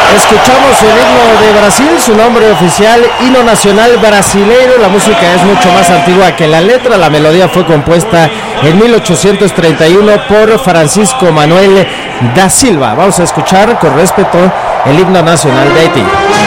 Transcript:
Escuchamos el himno de Brasil, su nombre oficial, himno nacional brasileiro. La música es mucho más antigua que la letra. La melodía fue compuesta en 1831 por Francisco Manuel da Silva. Vamos a escuchar con respeto el himno nacional de Haití.